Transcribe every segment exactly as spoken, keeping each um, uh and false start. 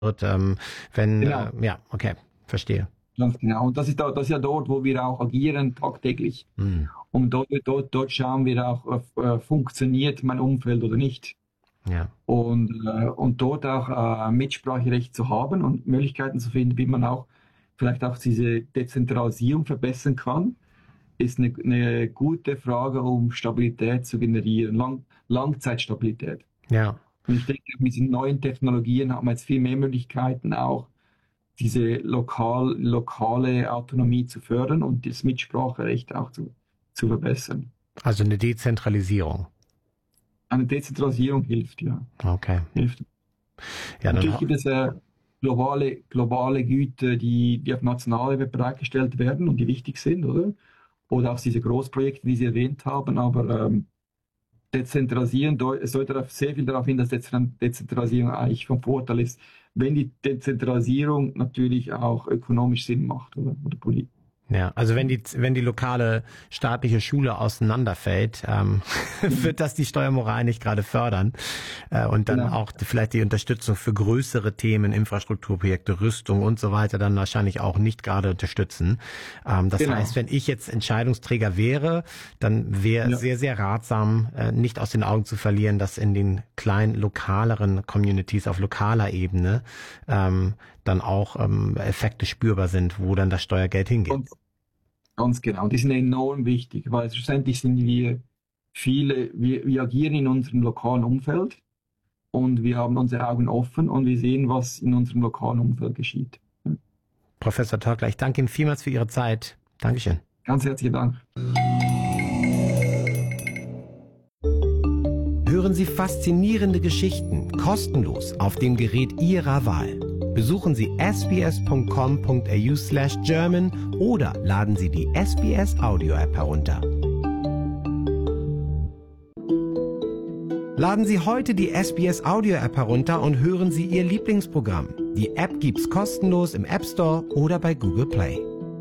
wird, ähm, wenn, Genau. äh, ja, okay, verstehe. Ganz genau. Und das ist, da, das ist ja dort, wo wir auch agieren, tagtäglich. Hm. Und dort, dort, dort schauen wir auch, äh, funktioniert mein Umfeld oder nicht. Ja. Und, äh, und dort auch äh, Mitspracherecht zu haben und Möglichkeiten zu finden, wie man auch vielleicht auch diese Dezentralisierung verbessern kann, ist eine, eine gute Frage, um Stabilität zu generieren, Lang, Langzeitstabilität. Ja. Und ich denke, mit diesen neuen Technologien hat man jetzt viel mehr Möglichkeiten, auch diese lokal, lokale Autonomie zu fördern und das Mitspracherecht auch zu, zu verbessern. Also eine Dezentralisierung. Eine Dezentralisierung hilft, ja. Okay. Hilft. Ja, Natürlich dann, gibt es äh, globale, globale Güter, die, die auf nationaler Ebene bereitgestellt werden und die wichtig sind, oder? Oder auch diese Großprojekte, die Sie erwähnt haben, aber ähm, Dezentralisieren, es sollte darauf, sehr viel darauf hin, dass Dezentralisierung eigentlich vom Vorteil ist, wenn die Dezentralisierung natürlich auch ökonomisch Sinn macht, oder, oder politisch. Ja, also wenn die wenn die lokale staatliche Schule auseinanderfällt, ähm, wird das die Steuermoral nicht gerade fördern äh, und dann Genau. auch vielleicht die Unterstützung für größere Themen, Infrastrukturprojekte, Rüstung und so weiter dann wahrscheinlich auch nicht gerade unterstützen. Ähm, das Genau. heißt, wenn ich jetzt Entscheidungsträger wäre, dann wäre Ja. sehr, sehr ratsam, äh, nicht aus den Augen zu verlieren, dass in den kleinen, lokaleren Communities auf lokaler Ebene ähm, dann auch ähm, Effekte spürbar sind, wo dann das Steuergeld hingeht. Und, ganz genau. Die sind enorm wichtig, weil schlussendlich sind wir viele, wir, wir agieren in unserem lokalen Umfeld und wir haben unsere Augen offen und wir sehen, was in unserem lokalen Umfeld geschieht. Professor Törckler, ich danke Ihnen vielmals für Ihre Zeit. Dankeschön. Ganz herzlichen Dank. Hören Sie faszinierende Geschichten kostenlos auf dem Gerät Ihrer Wahl. Besuchen Sie s b s punkt com punkt a u slash german oder laden Sie die S B S Audio App herunter. Laden Sie heute die S B S Audio App herunter und hören Sie Ihr Lieblingsprogramm. Die App gibt's kostenlos im App Store oder bei Google Play.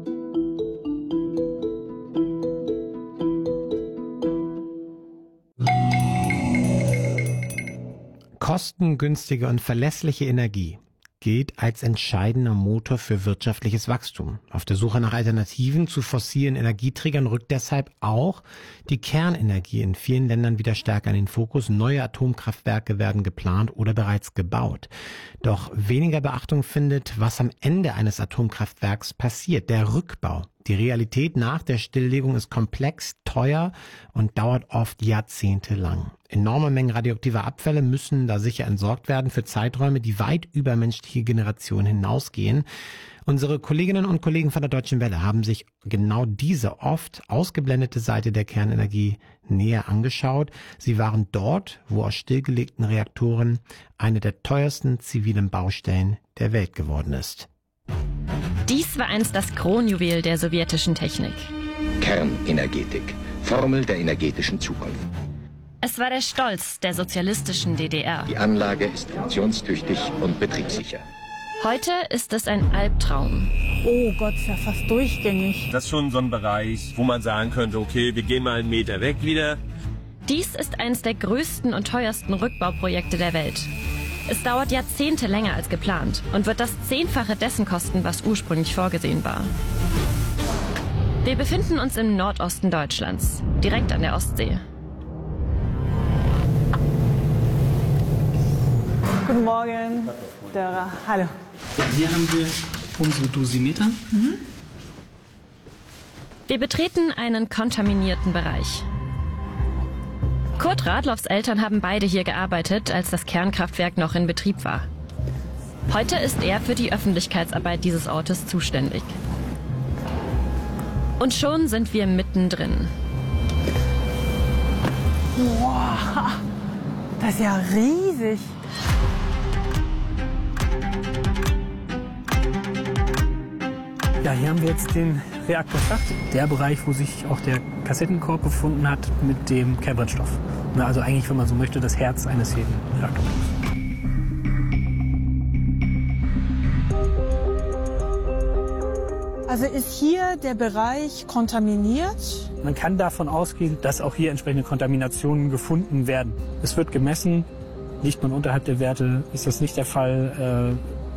Kostengünstige und verlässliche Energie gilt als entscheidender Motor für wirtschaftliches Wachstum. Auf der Suche nach Alternativen zu fossilen Energieträgern rückt deshalb auch die Kernenergie in vielen Ländern wieder stärker in den Fokus. Neue Atomkraftwerke werden geplant oder bereits gebaut. Doch weniger Beachtung findet, was am Ende eines Atomkraftwerks passiert, der Rückbau. Die Realität nach der Stilllegung ist komplex, teuer und dauert oft jahrzehntelang. Enorme Mengen radioaktiver Abfälle müssen da sicher entsorgt werden für Zeiträume, die weit über menschliche Generationen hinausgehen. Unsere Kolleginnen und Kollegen von der Deutschen Welle haben sich genau diese oft ausgeblendete Seite der Kernenergie näher angeschaut. Sie waren dort, wo aus stillgelegten Reaktoren eine der teuersten zivilen Baustellen der Welt geworden ist. Dies war einst das Kronjuwel der sowjetischen Technik. Kernenergetik, Formel der energetischen Zukunft. Es war der Stolz der sozialistischen D D R. Die Anlage ist funktionstüchtig und betriebssicher. Heute ist es ein Albtraum. Oh Gott, ist ja fast durchgängig. Das ist schon so ein Bereich, wo man sagen könnte, okay, wir gehen mal einen Meter weg wieder. Dies ist eines der größten und teuersten Rückbauprojekte der Welt. Es dauert Jahrzehnte länger als geplant und wird das Zehnfache dessen kosten, was ursprünglich vorgesehen war. Wir befinden uns im Nordosten Deutschlands, direkt an der Ostsee. Guten Morgen, Dörrer. Hallo. Hier haben wir unsere Dosimeter. Mhm. Wir betreten einen kontaminierten Bereich. Kurt Radloffs Eltern haben beide hier gearbeitet, als das Kernkraftwerk noch in Betrieb war. Heute ist er für die Öffentlichkeitsarbeit dieses Ortes zuständig. Und schon sind wir mittendrin. Wow, das ist ja riesig. Ja, hier haben wir jetzt den Reaktorschacht, der Bereich, wo sich auch der Kassettenkorb befunden hat mit dem Kernbrennstoff. Na, also eigentlich, wenn man so möchte, das Herz eines jeden Reaktors. Also ist hier der Bereich kontaminiert? Man kann davon ausgehen, dass auch hier entsprechende Kontaminationen gefunden werden. Es wird gemessen, liegt man unterhalb der Werte, ist das nicht der Fall. Äh,